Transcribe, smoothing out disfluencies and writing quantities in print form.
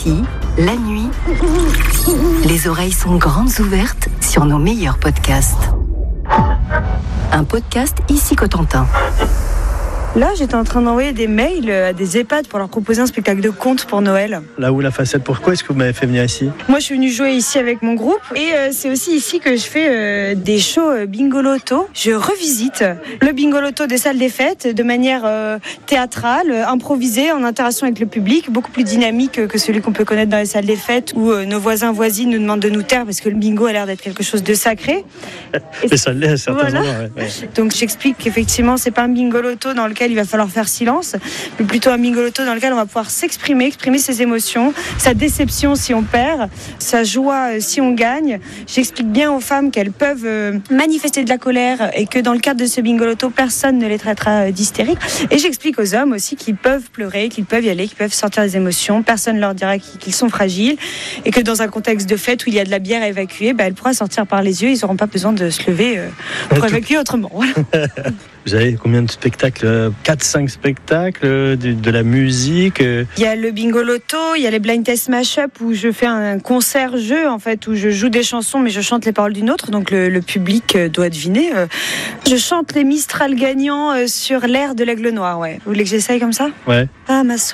Ici, la nuit, les oreilles sont grandes ouvertes sur nos meilleurs podcasts. Un podcast Ici Cotentin. Là, j'étais en train d'envoyer des mails à des EHPAD pour leur proposer un spectacle de contes pour Noël. Là où la facette, pourquoi est-ce que vous m'avez fait venir ici ? Moi, je suis venue jouer ici avec mon groupe et c'est aussi ici que je fais des shows bingo loto. Je revisite le bingo loto des salles des fêtes de manière théâtrale, improvisée, en interaction avec le public, beaucoup plus dynamique que celui qu'on peut connaître dans les salles des fêtes où nos voisins voisines nous demandent de nous taire parce que le bingo a l'air d'être quelque chose de sacré. Et ça l'est à certains moments, ouais. Donc j'explique qu'effectivement, c'est pas un bingo loto dans lequel il va falloir faire silence, mais plutôt un bingo loto dans lequel on va pouvoir exprimer ses émotions, sa déception si on perd, sa joie si on gagne. J'explique bien aux femmes qu'elles peuvent manifester de la colère et que dans le cadre de ce bingo loto, personne ne les traitera d'hystériques. Et j'explique aux hommes aussi qu'ils peuvent pleurer, qu'ils peuvent y aller, qu'ils peuvent sortir des émotions, personne ne leur dira qu'ils sont fragiles et que dans un contexte de fête où il y a de la bière à évacuer, elle pourra sortir par les yeux, ils n'auront pas besoin de se lever pour évacuer autrement. Voilà. Vous avez combien de spectacles ? 4-5 spectacles, de la musique. Il y a le bingo loto, il y a les blind test mashup où je fais un concert-jeu en fait, où je joue des chansons mais je chante les paroles d'une autre, donc le public doit deviner. Je chante les Mistral gagnants sur l'air de l'Aigle Noir, ouais. Vous voulez que j'essaye comme ça ? Ouais. Ah, ma